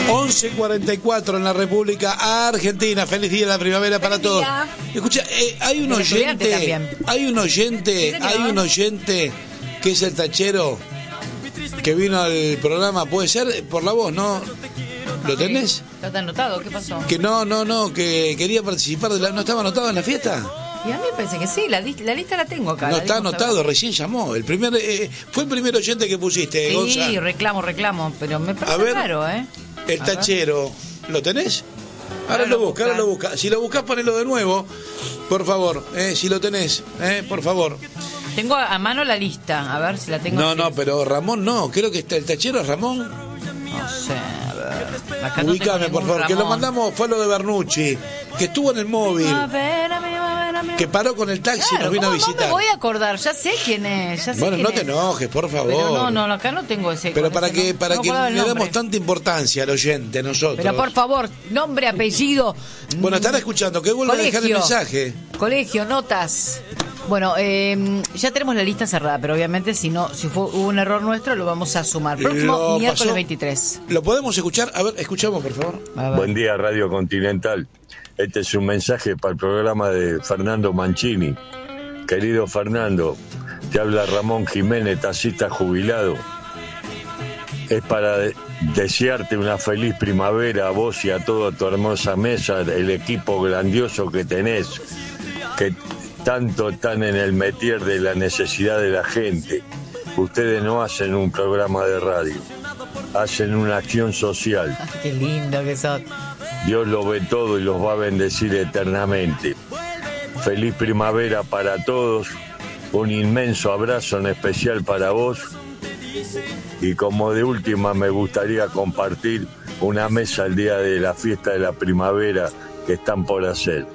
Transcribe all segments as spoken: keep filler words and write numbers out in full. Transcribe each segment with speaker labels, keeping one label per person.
Speaker 1: once cuarenta y cuatro en la República Argentina. Feliz día de la primavera para
Speaker 2: Feliz
Speaker 1: todos.
Speaker 2: día.
Speaker 1: Escucha, eh, hay un oyente, hay un oyente, hay un oyente que es el tachero que vino al programa, puede ser por la voz, ¿no? ¿Lo tenés?
Speaker 2: ¿Está anotado? ¿Qué pasó?
Speaker 1: Que no, no, no, que quería participar de la... ¿No estaba anotado en la fiesta?
Speaker 2: Y a mí me parece que sí, la, li- la lista la tengo acá.
Speaker 1: No
Speaker 2: la
Speaker 1: está
Speaker 2: dimos a
Speaker 1: anotado,
Speaker 2: ver.
Speaker 1: recién llamó. El primer, eh, fue el primer oyente que pusiste,
Speaker 2: Sí,
Speaker 1: Gonzalo.
Speaker 2: reclamo, reclamo, pero me
Speaker 1: A
Speaker 2: parece
Speaker 1: ver,
Speaker 2: raro, ¿eh?
Speaker 1: El
Speaker 2: A ver.
Speaker 1: tachero, ¿lo tenés? Ahora,
Speaker 2: Ahora
Speaker 1: lo
Speaker 2: lo
Speaker 1: busca, ahora
Speaker 2: busca.
Speaker 1: lo busca. Si lo buscas, ponelo de nuevo, por favor. Eh, si lo tenés, eh, por favor.
Speaker 2: Tengo a mano la lista, a ver si la tengo.
Speaker 1: No,
Speaker 2: así.
Speaker 1: no, pero Ramón no. Creo que está el tachero es Ramón.
Speaker 2: No sé, a ver. Acá no
Speaker 1: Ubícame,
Speaker 2: tengo
Speaker 1: por
Speaker 2: ningún
Speaker 1: favor. Que lo
Speaker 2: Ramón.
Speaker 1: mandamos, fue lo de Bernucci, que estuvo en el móvil,
Speaker 2: Primavera, primavera, primavera.
Speaker 1: que paró con el taxi y
Speaker 2: Claro,
Speaker 1: nos vino a
Speaker 2: ¿cómo
Speaker 1: visitar.
Speaker 2: No me voy a acordar, ya sé quién es, ya sé
Speaker 1: Bueno,
Speaker 2: quién
Speaker 1: no te
Speaker 2: es.
Speaker 1: enojes, por favor.
Speaker 2: Pero no, no, acá no tengo ese.
Speaker 1: Pero
Speaker 2: con
Speaker 1: para
Speaker 2: ese
Speaker 1: que,
Speaker 2: no-
Speaker 1: para
Speaker 2: no
Speaker 1: que
Speaker 2: me acuerdo el
Speaker 1: le damos
Speaker 2: nombre.
Speaker 1: tanta importancia al oyente, nosotros.
Speaker 2: Pero por favor, nombre, apellido.
Speaker 1: Bueno, están escuchando, que vuelva a dejar el
Speaker 2: Colegio.
Speaker 1: mensaje.
Speaker 2: Colegio, notas. Bueno, eh, ya tenemos la lista cerrada, pero obviamente si no, si fue hubo un error nuestro, lo vamos a sumar. Próximo
Speaker 1: Lo
Speaker 2: miércoles
Speaker 1: pasó.
Speaker 2: veintitrés.
Speaker 1: ¿Lo podemos escuchar? A ver, escuchamos, por favor.
Speaker 2: A ver.
Speaker 3: Buen día, Radio Continental. Este es un mensaje para el programa de Fernando Mancini. Querido Fernando, te habla Ramón Jiménez, taxista jubilado. Es para de- desearte una feliz primavera a vos y a toda tu hermosa mesa, el equipo grandioso que tenés, que tanto están en el metier de la necesidad de la gente. Ustedes no hacen un programa de radio, hacen una acción social.
Speaker 2: Ah, qué lindo que sos.
Speaker 3: Dios lo ve todo y los va a bendecir eternamente. Feliz primavera para todos, un inmenso abrazo en especial para vos. Y como de última me gustaría compartir una mesa el día de la fiesta de la primavera que están por hacer.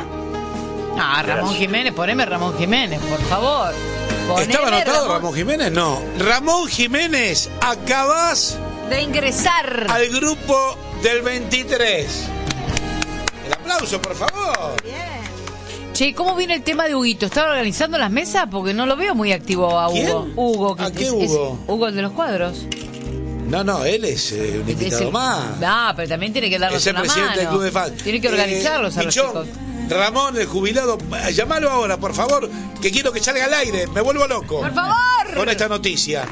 Speaker 2: Ah, Ramón
Speaker 3: Gracias.
Speaker 2: Jiménez, poneme Ramón Jiménez, por favor. Poneme
Speaker 1: ¿Estaba anotado Ramón Jiménez? No. Ramón Jiménez, acabás
Speaker 2: De ingresar.
Speaker 1: al grupo del veintitrés. El aplauso, por favor.
Speaker 2: Che, ¿cómo viene el tema de Huguito? ¿Está organizando las mesas? Porque no lo veo muy activo a
Speaker 1: ¿Quién?
Speaker 2: Hugo. Hugo.
Speaker 1: ¿A
Speaker 2: que
Speaker 1: qué
Speaker 2: es- es-
Speaker 1: Hugo?
Speaker 2: Hugo, el de los cuadros.
Speaker 1: No, no, él es eh, un
Speaker 2: Es
Speaker 1: invitado
Speaker 2: el-
Speaker 1: más.
Speaker 2: No, pero también tiene que darnos
Speaker 1: Es el
Speaker 2: una
Speaker 1: presidente
Speaker 2: mano.
Speaker 1: del club de fans.
Speaker 2: Tiene que organizarlos
Speaker 1: Eh,
Speaker 2: a los
Speaker 1: Michón,
Speaker 2: chicos.
Speaker 1: Ramón, el jubilado, eh, llamalo ahora, por favor, que quiero que salga al aire. Me vuelvo loco.
Speaker 2: ¡Por favor!
Speaker 1: Con esta noticia.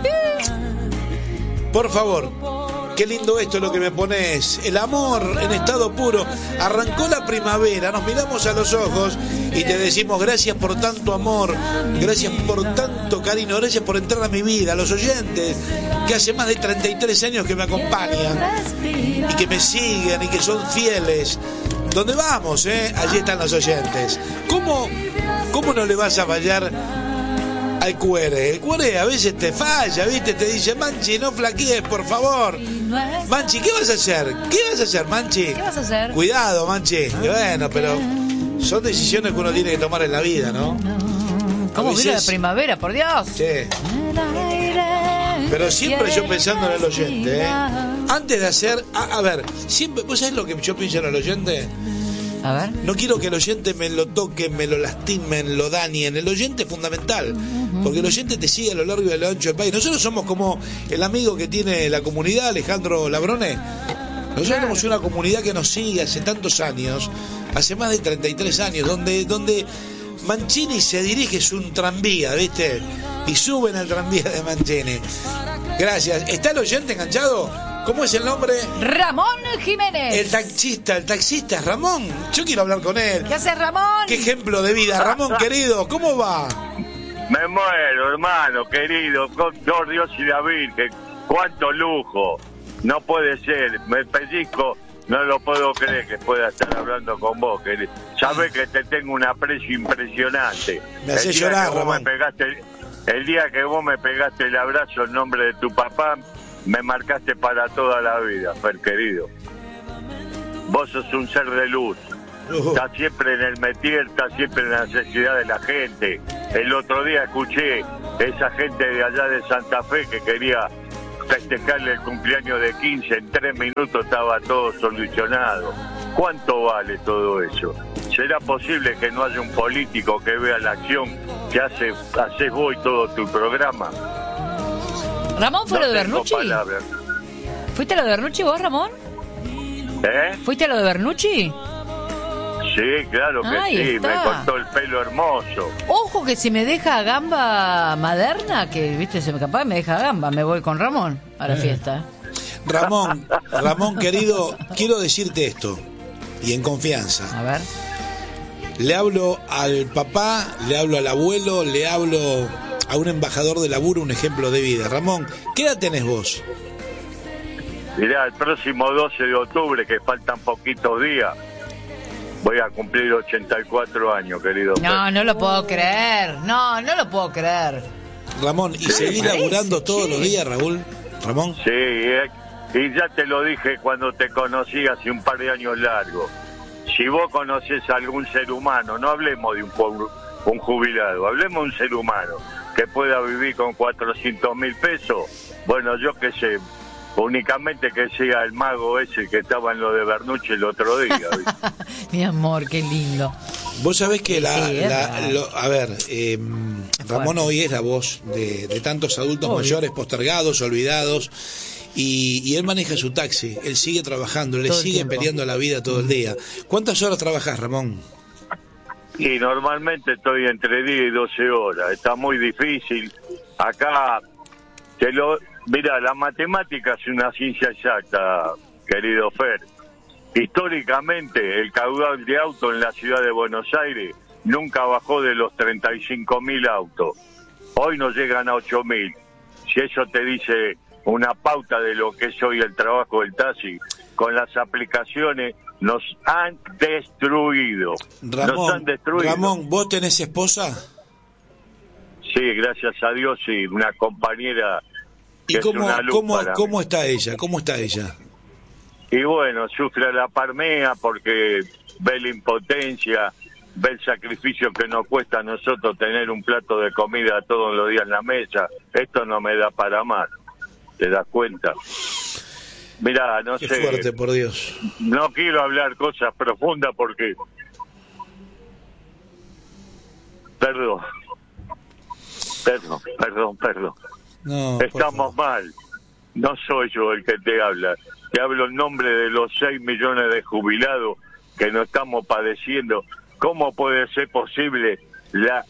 Speaker 1: Por favor. Qué lindo esto lo que me pones. El amor en estado puro. Arrancó la primavera, nos miramos a los ojos y te decimos gracias por tanto amor, gracias por tanto cariño, gracias por entrar a mi vida, a los oyentes que hace más de treinta y tres años que me acompañan y que me siguen y que son fieles. ¿Dónde vamos, eh? Allí están los oyentes. ¿Cómo, cómo no le vas a fallar al cuere? El cuere a veces te falla, ¿viste? Te dice, Manchi, no flaquees, por favor. Manchi, ¿qué vas a hacer? ¿Qué vas a hacer, Manchi?
Speaker 2: ¿Qué vas a hacer?
Speaker 1: Cuidado, Manchi. Y bueno, pero son decisiones que uno tiene que tomar en la vida, ¿no?
Speaker 2: ¿Cómo
Speaker 1: A
Speaker 2: viene la
Speaker 1: veces-
Speaker 2: primavera, por Dios?
Speaker 1: Che. Pero siempre yo pensando en el oyente, ¿eh? Antes de hacer... A, a ver, siempre... ¿Vos sabés lo que yo pienso en el oyente?
Speaker 2: A ver.
Speaker 1: No quiero que el oyente me lo toque, me lo lastimen, lo dañen. El oyente es fundamental, porque el oyente te sigue a lo largo y a lo ancho del país. Nosotros somos como el amigo que tiene la comunidad, Alejandro Labrone. Nosotros somos una comunidad que nos sigue hace tantos años, hace más de treinta y tres años, donde, donde Mancini se dirige, es un tranvía, ¿viste? Y suben al tranvía de Mancini. Gracias. ¿Está el oyente enganchado? ¿Cómo es el nombre?
Speaker 2: Ramón Jiménez.
Speaker 1: El taxista, el taxista es Ramón. Yo quiero hablar con él.
Speaker 2: ¿Qué hace Ramón?
Speaker 1: Qué ejemplo de vida. Ramón, querido, ¿cómo va?
Speaker 3: Me muero, hermano, querido, con por Dios y la Virgen. Cuánto lujo. No puede ser. Me pellizco. No lo puedo creer que pueda estar hablando con vos, querido. Sabés que te tengo un aprecio impresionante.
Speaker 1: Me hace
Speaker 3: El día
Speaker 1: llorar,
Speaker 3: que vos me
Speaker 1: Ramón.
Speaker 3: pegaste, el día que vos me pegaste el abrazo en nombre de tu papá, me marcaste para toda la vida, Fer, querido. Vos sos un ser de luz.
Speaker 1: Uh,
Speaker 3: Está siempre en el metier, está siempre en la necesidad de la gente. El otro día escuché esa gente de allá de Santa Fe que quería festejarle el cumpleaños de quince, en tres minutos estaba todo solucionado. ¿Cuánto vale todo eso? ¿Será posible que no haya un político que vea la acción que hace haces vos y todo tu programa?
Speaker 2: ¿Ramón fue lo
Speaker 3: No
Speaker 2: de
Speaker 3: tengo
Speaker 2: Bernucci?
Speaker 3: palabras.
Speaker 2: ¿Fuiste a lo de Bernucci vos, Ramón?
Speaker 3: ¿Eh?
Speaker 2: ¿Fuiste a lo de Bernucci?
Speaker 3: Sí, claro que
Speaker 2: Ahí
Speaker 3: sí,
Speaker 2: está.
Speaker 3: me cortó el pelo hermoso.
Speaker 2: Ojo que si me deja gamba maderna, que viste, se me capaz me deja gamba, me voy con Ramón a la fiesta.
Speaker 1: Ramón, Ramón querido, quiero decirte esto, y en confianza.
Speaker 2: A ver.
Speaker 1: Le hablo al papá, le hablo al abuelo, le hablo a un embajador de laburo, un ejemplo de vida. Ramón, ¿qué edad tenés vos?
Speaker 3: Mirá, el próximo doce de octubre, que faltan poquitos días, voy a cumplir ochenta y cuatro años, querido.
Speaker 2: No, no lo puedo creer. No, no lo puedo creer.
Speaker 1: Ramón, ¿y
Speaker 3: Sí,
Speaker 1: seguís
Speaker 2: parece,
Speaker 1: laburando todos
Speaker 2: che.
Speaker 1: los días, Raúl? Ramón.
Speaker 3: Sí, eh, y ya te lo dije cuando te conocí hace un par de años largo. Si vos conocés a algún ser humano, no hablemos de un, pobre, un jubilado, hablemos de un ser humano que pueda vivir con cuatrocientos mil pesos, bueno, yo qué sé, únicamente que sea el mago ese que estaba en lo de Bernucci el otro día.
Speaker 2: Mi amor, qué lindo.
Speaker 1: Vos sabés que la,
Speaker 2: Sí, es
Speaker 1: la-
Speaker 2: verdad.
Speaker 1: lo- a ver, eh, Ramón hoy es la voz de, de tantos adultos
Speaker 2: Obvio.
Speaker 1: mayores postergados, olvidados, y, y él maneja su taxi, él sigue trabajando, le
Speaker 2: Todo el
Speaker 1: sigue
Speaker 2: tiempo.
Speaker 1: peleando la vida todo el día. ¿Cuántas horas trabajás, Ramón?
Speaker 3: Y normalmente estoy entre diez y doce horas, está muy difícil. Acá, te lo, mira, la matemática es una ciencia exacta, querido Fer. Históricamente, el caudal de autos en la ciudad de Buenos Aires nunca bajó de los treinta y cinco mil autos. Hoy nos llegan a ocho mil. Si eso te dice una pauta de lo que es hoy el trabajo del taxi, con las aplicaciones nos han destruido. nos han
Speaker 1: Ramón,
Speaker 3: destruido.
Speaker 1: Ramón, ¿vos tenés esposa?
Speaker 3: Sí, gracias a Dios, sí, una compañera que
Speaker 1: ¿Y
Speaker 3: es
Speaker 1: cómo,
Speaker 3: una luz
Speaker 1: cómo,
Speaker 3: para mí.
Speaker 1: cómo está ella? ¿Cómo está ella?
Speaker 3: Y bueno, sufre la parmea porque ve la impotencia, ve el sacrificio que nos cuesta a nosotros tener un plato de comida todos los días en la mesa. Esto no me da para más, ¿te das cuenta? Mirá, no
Speaker 1: Qué
Speaker 3: sé,
Speaker 1: fuerte, por Dios.
Speaker 3: no quiero hablar cosas profundas porque... Perdón, perdón, perdón, perdón.
Speaker 1: No, por
Speaker 3: Estamos
Speaker 1: favor.
Speaker 3: mal. No soy yo el que te habla. Te hablo en nombre de los seis millones de jubilados que nos estamos padeciendo. ¿Cómo puede ser posible la...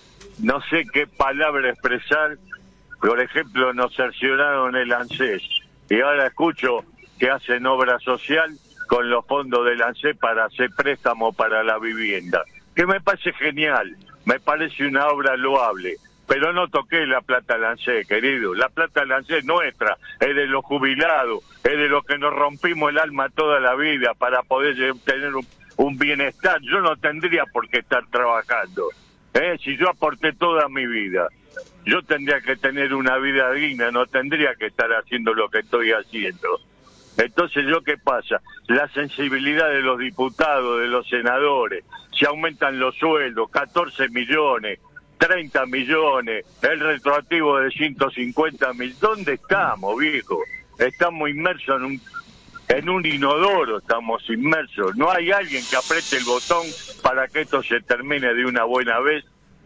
Speaker 3: no sé qué palabra expresar? Por ejemplo, nos cercionaron el ANSES. Y ahora escucho que hacen obra social con los fondos del ANSES para hacer préstamo para la vivienda. Que me parece genial. Me parece una obra loable. Pero no toqué la plata del ANSES, querido. La plata del ANSES es nuestra, es de los jubilados, es de los que nos rompimos el alma toda la vida para poder tener un, un bienestar. Yo no tendría por qué estar trabajando, ¿eh? Si yo aporté toda mi vida. Yo tendría que tener una vida digna, no tendría que estar haciendo lo que estoy haciendo. Entonces, ¿yo qué pasa? La sensibilidad de los diputados, de los senadores, se aumentan los sueldos, catorce millones, treinta millones, el retroactivo de ciento cincuenta mil. ¿Dónde estamos, viejo? Estamos inmersos en un, en un inodoro, estamos inmersos. No hay alguien que apriete el botón para que esto se termine de una buena vez.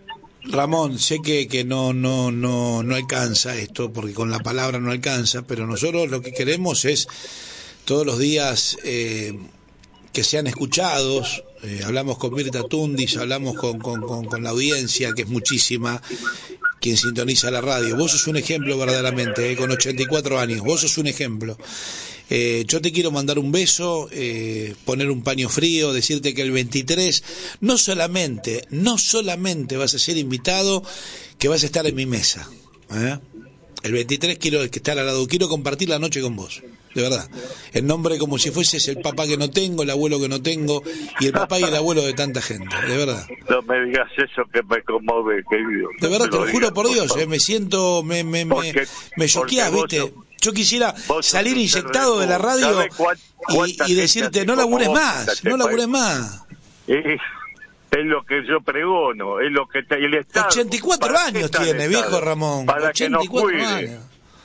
Speaker 1: Ramón, sé que, que no, no, no, no alcanza esto, porque con la palabra no alcanza, pero nosotros lo que queremos es todos los días eh, que sean escuchados. Eh, hablamos con Mirta Tundis, hablamos con, con, con, con la audiencia, que es muchísima, quien sintoniza la radio. Vos sos un ejemplo verdaderamente, eh, con ochenta y cuatro años, vos sos un ejemplo. Eh, yo te quiero mandar un beso, eh, poner un paño frío, decirte que el veintitrés no solamente, no solamente vas a ser invitado, que vas a estar en mi mesa, ¿eh? El veintitrés quiero estar al lado, quiero compartir la noche con vos, de verdad. En nombre como si fueses el papá que no tengo, el abuelo que no tengo, y el papá y el abuelo de tanta gente, de verdad.
Speaker 3: No me digas eso que me conmueve, querido.
Speaker 1: De verdad, te lo juro
Speaker 3: digas,
Speaker 1: por Dios,
Speaker 3: favor.
Speaker 1: eh, me siento, me, me, me,
Speaker 3: Porque-
Speaker 1: me choqueás,
Speaker 3: porque vos
Speaker 1: ¿viste? Yo quisiera
Speaker 3: vos
Speaker 1: salir
Speaker 3: sos un
Speaker 1: inyectado de la
Speaker 3: ser
Speaker 1: radio
Speaker 3: ¿Sabés cuán-
Speaker 1: y,
Speaker 3: cuánta
Speaker 1: y
Speaker 3: gente
Speaker 1: decirte,
Speaker 3: así
Speaker 1: no
Speaker 3: como
Speaker 1: labures
Speaker 3: vos en
Speaker 1: más,
Speaker 3: este
Speaker 1: no labures
Speaker 3: país?
Speaker 1: más.
Speaker 3: Es, es lo que yo pregono, es lo que te, el Estado.
Speaker 1: ochenta y cuatro
Speaker 3: ¿Para qué
Speaker 1: años
Speaker 3: está el
Speaker 1: tiene,
Speaker 3: Estado?
Speaker 1: viejo Ramón.
Speaker 3: Para que nos
Speaker 1: ochenta y cuatro
Speaker 3: cuide.
Speaker 1: años.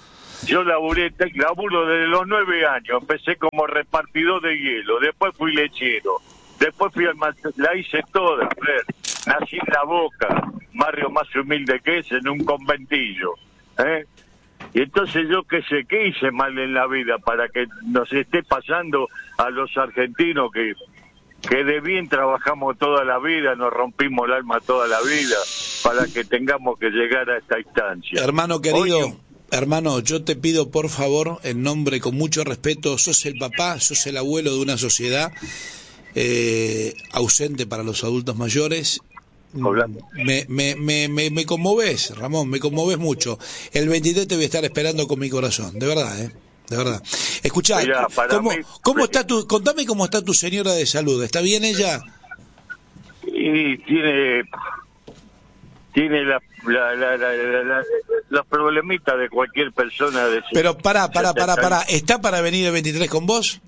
Speaker 3: Yo laburé, te- laburo desde los nueve años, empecé como repartidor de hielo, después fui lechero, después fui almacén, la hice toda, Fer. Nací en La Boca, barrio más humilde que ese, en un conventillo, ¿eh? Y entonces yo qué sé, ¿qué hice mal en la vida para que nos esté pasando a los argentinos que, que de bien trabajamos toda la vida, nos rompimos el alma toda la vida, para que tengamos que llegar a esta instancia?
Speaker 1: Hermano querido,
Speaker 3: Oye,
Speaker 1: hermano, yo te pido por favor, en nombre, con mucho respeto, sos el papá, sos el abuelo de una sociedad eh, ausente para los adultos mayores. Me, me, me, me, me conmoves, Ramón, me conmoves mucho. El veintitrés te voy a estar esperando con mi corazón, de verdad, ¿eh? De verdad. Escuchá,
Speaker 3: Mirá,
Speaker 1: ¿cómo,
Speaker 3: mí,
Speaker 1: ¿cómo está tu, contame cómo está tu señora de salud? ¿Está bien ella?
Speaker 3: Y tiene tiene la, la, la, la, la, la, los problemitas de cualquier persona de
Speaker 1: Pero pará, pará, pará, pará, ¿está para venir el veintitrés con vos?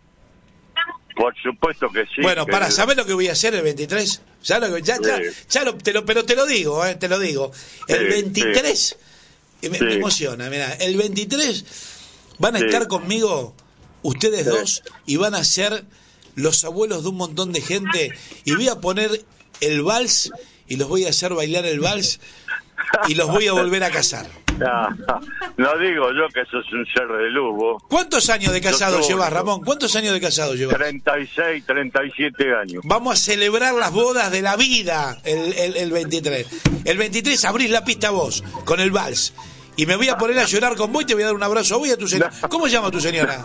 Speaker 3: Por supuesto que sí.
Speaker 1: Bueno,
Speaker 3: que...
Speaker 1: para, ¿sabés lo que voy a hacer el veintitrés? Ya lo, ya, ya,
Speaker 3: sí.
Speaker 1: ya lo, te lo, pero te lo digo, eh, te lo digo. El
Speaker 3: sí,
Speaker 1: veintitrés,
Speaker 3: sí.
Speaker 1: Me,
Speaker 3: sí.
Speaker 1: me emociona, mirá, el veintitrés van a
Speaker 3: sí.
Speaker 1: estar conmigo ustedes
Speaker 3: sí.
Speaker 1: dos y van a ser los abuelos de un montón de gente y voy a poner el vals y los voy a hacer bailar el vals y los voy a volver a casar.
Speaker 3: No, no digo yo que sos un ser de luz, vos.
Speaker 1: ¿Cuántos años de casado
Speaker 3: Yo
Speaker 1: llevas,
Speaker 3: soy-
Speaker 1: Ramón? ¿Cuántos años de casado llevas?
Speaker 3: treinta y seis, treinta y siete años.
Speaker 1: Vamos a celebrar las bodas de la vida el, el, el veintitrés. El veintitrés abrís la pista vos, con el vals. Y me voy a poner a llorar con vos y te voy a dar un abrazo a vos y a tu señora. ¿Cómo se llama tu señora?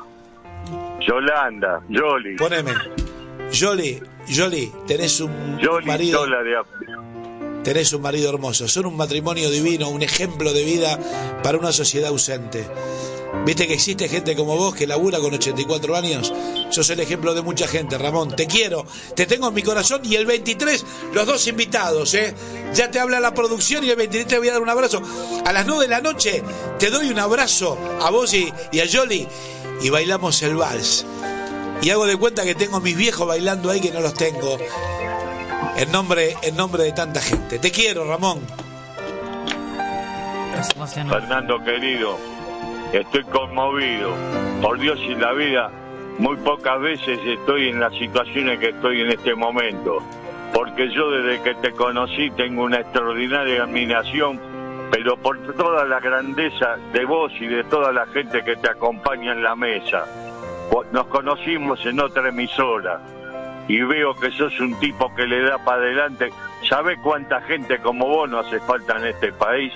Speaker 3: Yolanda, Yoli.
Speaker 1: Poneme. Yoli, Yoli, tenés un
Speaker 3: Yoli
Speaker 1: marido...
Speaker 3: Sola de
Speaker 1: Tenés un marido hermoso, son un matrimonio divino, un ejemplo de vida para una sociedad ausente. Viste que existe gente como vos que labura con ochenta y cuatro años. Sos el ejemplo de mucha gente, Ramón. Te quiero, te tengo en mi corazón. Y el veintitrés, los dos invitados, ¿eh? Ya te habla la producción y el veintitrés te voy a dar un abrazo. A las nueve de la noche te doy un abrazo a vos y, y a Yoli y bailamos el vals. Y hago de cuenta que tengo a mis viejos bailando ahí que no los tengo. En nombre, en nombre de tanta gente. Te quiero, Ramón.
Speaker 3: Fernando querido, estoy conmovido. Por Dios y la vida, muy pocas veces estoy en las situaciones que estoy en este momento. Porque yo desde que te conocí tengo una extraordinaria admiración, pero por toda la grandeza de vos y de toda la gente que te acompaña en la mesa. Nos conocimos en otra emisora y veo que sos un tipo que le da para adelante. ¿Sabés cuánta gente como vos no hace falta en este país?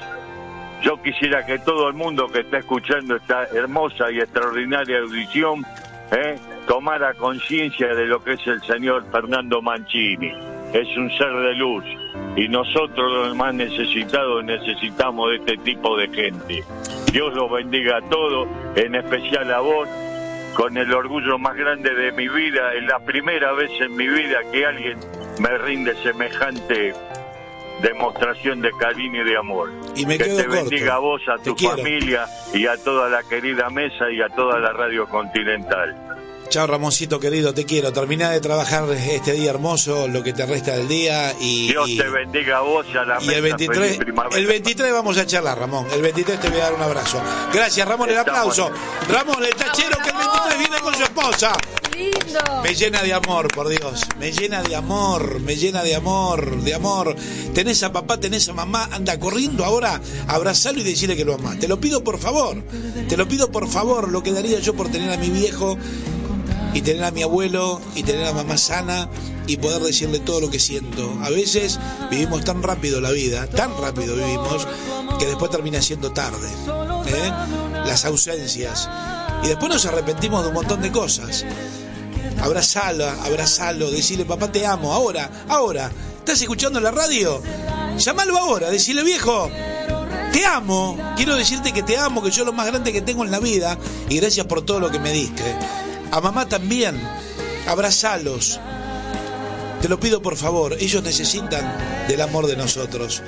Speaker 3: Yo quisiera que todo el mundo que está escuchando esta hermosa y extraordinaria audición eh, tomara conciencia de lo que es el señor Fernando Mancini. Es un ser de luz y nosotros los más necesitados necesitamos de este tipo de gente. Dios los bendiga a todos, en especial a vos, con el orgullo más grande de mi vida. Es la primera vez en mi vida que alguien me rinde semejante demostración de cariño y de amor.
Speaker 1: Y me
Speaker 3: que
Speaker 1: quedo
Speaker 3: te
Speaker 1: corto.
Speaker 3: bendiga a vos, a
Speaker 1: Te
Speaker 3: tu
Speaker 1: quiero.
Speaker 3: familia y a toda la querida mesa y a toda la radio Continental.
Speaker 1: Chao, Ramoncito querido, te quiero. Terminá de trabajar este día hermoso, lo que te resta del día y...
Speaker 3: Dios
Speaker 1: y,
Speaker 3: te bendiga a vos y a la
Speaker 1: y
Speaker 3: mesa.
Speaker 1: el veintitrés,
Speaker 3: Feliz primavera.
Speaker 1: el veintitrés vamos a charlar, Ramón. El veintitrés te voy a dar un abrazo. Gracias, Ramón, el aplauso. Ramón, el tachero que el veintitrés viene con su esposa.
Speaker 2: Lindo.
Speaker 1: Me llena de amor, por Dios. Me llena de amor, me llena de amor, de amor. Tenés a papá, tenés a mamá, anda corriendo ahora, abrazalo y decirle que lo amás. Te lo pido por favor, te lo pido por favor, lo que daría yo por tener a mi viejo y tener a mi abuelo y tener a mamá sana y poder decirle todo lo que siento. A veces vivimos tan rápido la vida, tan rápido vivimos, que después termina siendo tarde, ¿eh? Las ausencias. Y después nos arrepentimos de un montón de cosas. Abrazalo, abrazalo, decirle papá te amo, ahora, ahora. ¿Estás escuchando la radio? Llámalo ahora, decirle viejo, te amo, quiero decirte que te amo, que yo lo más grande que tengo en la vida y gracias por todo lo que me diste. A mamá también, abrazalos. Te lo pido por favor, ellos necesitan del amor de nosotros.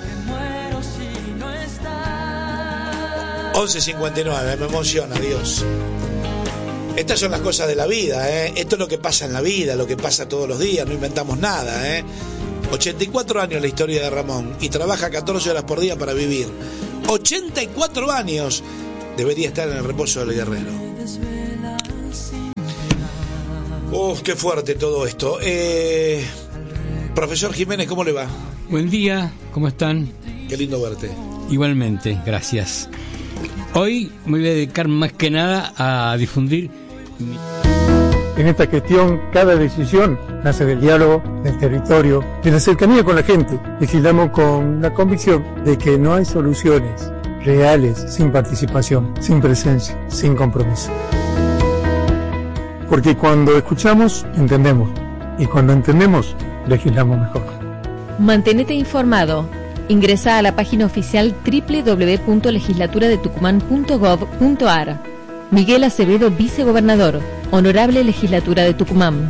Speaker 1: once cincuenta y nueve, me emociona, Dios. Estas son las cosas de la vida, ¿eh? Esto es lo que pasa en la vida, lo que pasa todos los días, no inventamos nada, ¿eh? ochenta y cuatro años la historia de Ramón y trabaja catorce horas por día para vivir. ochenta y cuatro años, debería estar en el reposo del guerrero. Uf, qué fuerte todo esto. Eh, profesor Jiménez, ¿cómo le va?
Speaker 4: Buen día, ¿cómo están?
Speaker 1: Qué lindo verte.
Speaker 4: Igualmente, gracias. Hoy me voy a dedicar más que nada a difundir mi...
Speaker 5: En esta gestión, cada decisión nace del diálogo, del territorio, de la cercanía con la gente. Legislamos con la convicción de que no hay soluciones reales sin participación, sin presencia, sin compromiso. Porque cuando escuchamos, entendemos. Y cuando entendemos, legislamos mejor.
Speaker 6: Mantenete informado. Ingresa a la página oficial doble u doble u doble u punto legislatura de tucumán punto gov punto ar. Miguel Acevedo, vicegobernador. Honorable Legislatura de Tucumán.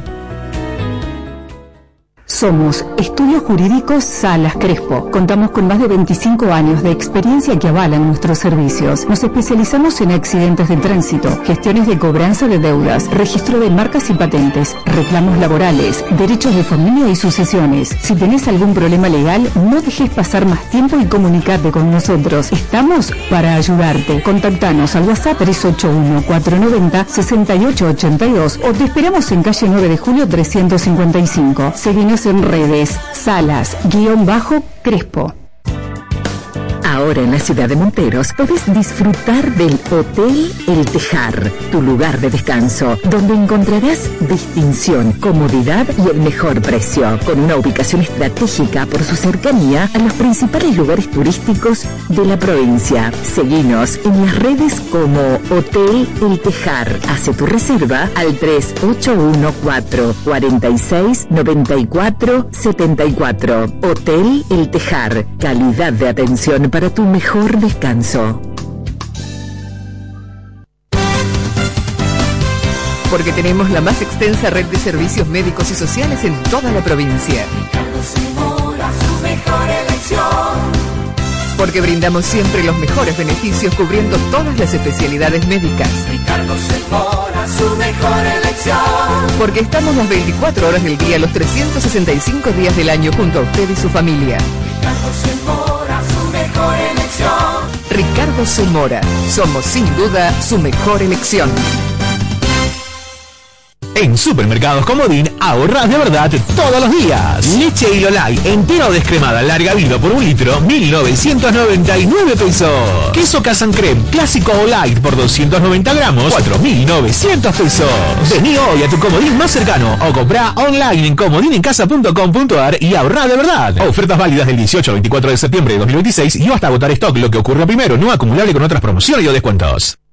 Speaker 7: Somos Estudios Jurídicos Salas Crespo. Contamos con más de veinticinco años de experiencia que avalan nuestros servicios. Nos especializamos en accidentes de tránsito, gestiones de cobranza de deudas, registro de marcas y patentes, reclamos laborales, derechos de familia y sucesiones. Si tenés algún problema legal, no dejes pasar más tiempo y comunicate con nosotros. Estamos para ayudarte. Contactanos al WhatsApp tres ocho uno, cuatro nueve cero, seis ocho ocho dos o te esperamos en calle nueve de julio trescientos cincuenta y cinco. Seguinos en redes, Salas, guión bajo, Crespo.
Speaker 8: Ahora en la ciudad de Monteros podés disfrutar del Hotel El Tejar, tu lugar de descanso, donde encontrarás distinción, comodidad y el mejor precio, con una ubicación estratégica por su cercanía a los principales lugares turísticos de la provincia. Seguinos en las redes como Hotel El Tejar. Hace tu reserva al tres ocho uno cuatro, cuatro seis, nueve cuatro, siete cuatro. Hotel El Tejar, calidad de atención para tu mejor descanso.
Speaker 9: Porque tenemos la más extensa red de servicios médicos y sociales en toda la provincia.
Speaker 10: Su mejor elección.
Speaker 9: Porque brindamos siempre los mejores beneficios cubriendo todas las especialidades médicas.
Speaker 10: Ricardo Zamora, su mejor elección.
Speaker 9: Porque estamos las veinticuatro horas del día, los trescientos sesenta y cinco días del año junto a usted y su familia.
Speaker 10: Ricardo Zamora, su mejor elección.
Speaker 9: Ricardo Zamora, somos sin duda su mejor elección.
Speaker 11: En Supermercados Comodín ahorrás de verdad todos los días. Leche Hilo Light entera o descremada larga vida por un litro, mil novecientos noventa y nueve pesos. Queso Casan Creme clásico o light por doscientos noventa gramos, cuatro mil novecientos pesos. Vení hoy a tu Comodín más cercano o comprá online en comodinencasa punto com punto ar y ahorrá de verdad. Ofertas válidas del dieciocho al veinticuatro de septiembre de dos mil veintiséis y hasta agotar stock, lo que ocurre primero, no acumulable con otras promociones o descuentos.